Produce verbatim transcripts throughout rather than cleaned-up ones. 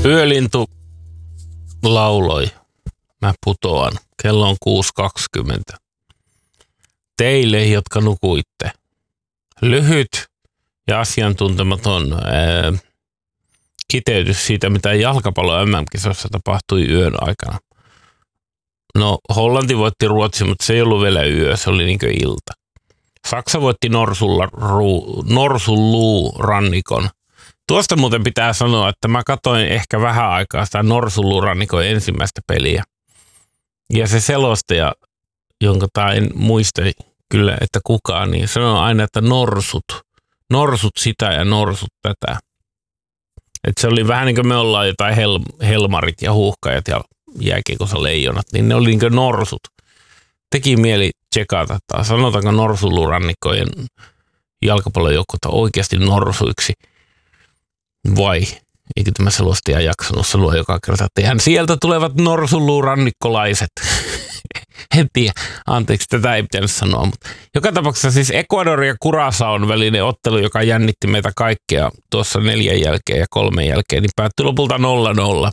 Yölintu lauloi. Mä putoan. Kello on kuusi kaksikymmentä. Teille, jotka nukuitte. Lyhyt ja asiantuntematon ää, kiteytys siitä, mitä jalkapallo M M-kisossa tapahtui yön aikana. No, Hollanti voitti Ruotsi, mutta se ei ollut vielä yö, se oli niinkö ilta. Saksa voitti Norsunluurannikon. Tuosta muuten pitää sanoa, että mä katsoin ehkä vähän aikaa sitä Norsunluurannikon ensimmäistä peliä. Ja se selostaja, jonka tai en muista kyllä, että kukaan, niin sanoo aina, että norsut. Norsut sitä ja norsut tätä. Että se oli vähän niin kuin me ollaan jotain hel- helmarit ja huuhkajat ja jääkiekossa leijonat, niin ne oli niin kuin norsut. Teki mieli tsekata, että sanotaanko Norsunluurannikkojen jalkapallojoukkuetta oikeasti norsuiksi vai eikö tämä selostaja jaksanut sanoa joka kerta, että eihän sieltä tulevat Norsunluurannikkolaiset. En tiedä, anteeksi, tätä ei pitänyt sanoa, mutta joka tapauksessa siis Ecuador ja Curaçaon välinen ottelu, joka jännitti meitä kaikkea tuossa neljän jälkeen ja kolmen jälkeen, niin päättyi lopulta nolla nolla.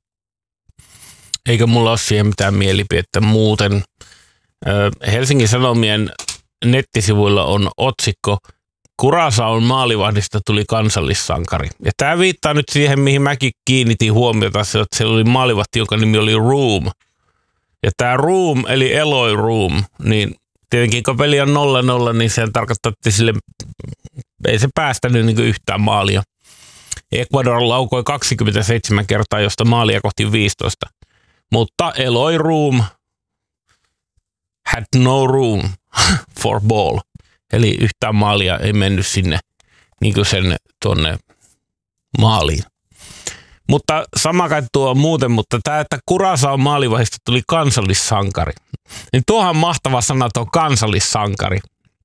Eikä mulla ole siihen mitään mielipidettä muuten. Helsingin Sanomien nettisivuilla on otsikko Curaçaon maalivahdista tuli kansallissankari. Ja tämä viittaa nyt siihen, mihin mäkin kiinnitin huomiota, että siellä oli maalivahti, jonka nimi oli Room. Ja tämä Room, eli Eloy Room, niin tietenkin kun peli on nolla nolla, niin se tarkoittaa, että sille ei se päästänyt niin yhtään maalia. Ecuador laukoi kaksikymmentäseitsemän kertaa, josta maalia kohti viisitoista. Mutta Eloy Room had no room for ball. Eli yhtään maalia ei mennyt sinne niin kuin sen tuonne maaliin. Mutta sama kai tuo muuten, mutta tämä, että Curaçaon maalivahdista tuli kansallissankari. Niin tuohan mahtava sana tuo kansallissankari.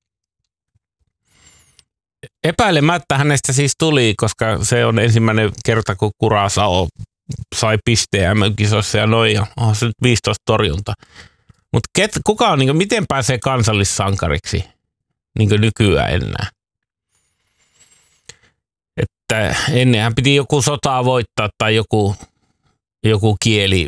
Epäilemättä hänestä siis tuli, koska se on ensimmäinen kerta, kun Curaçao sai pisteen M M-kisoissa ja noin, ja onhan se nyt viisitoista torjunta. Mutta kuka on, niin kuin, miten pääsee kansallissankariksi niin kuin nykyään enää? Että ennenhän piti joku sotaa voittaa tai joku, joku kieli,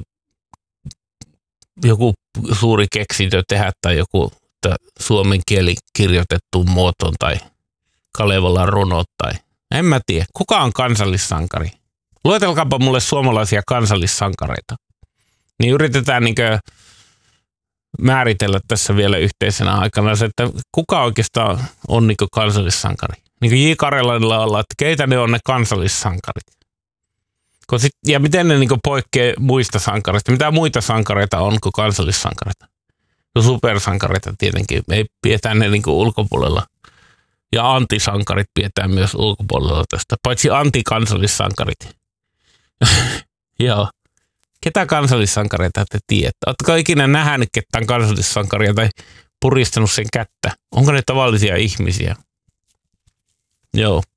joku suuri keksintö tehdä tai joku suomen kieli kirjoitettu muotoon tai Kalevalan runot tai en mä tiedä. Kuka on kansallissankari? Luetelkaapa mulle suomalaisia kansallissankareita. Niin yritetään niinkö määritellä tässä vielä yhteisenä aikana se, että kuka oikeastaan on niinkö kansallissankari. Niin kuin J. Karjalanilla ollaan, että keitä ne on ne kansallissankarit. Sit, ja miten ne niin poikkeaa muista sankareista. Mitä muita sankareita on kuin kansallissankareita? No supersankareita tietenkin. Me pidetään ne niin ulkopuolella. Ja antisankarit pidetään myös ulkopuolella tästä. Paitsi antikansallissankarit. Joo. Ketä kansallissankareita te tiedätte? Oletko ikinä nähnyt ketään kansallissankaria tai puristanut sen kättä? Onko ne tavallisia ihmisiä? Joo.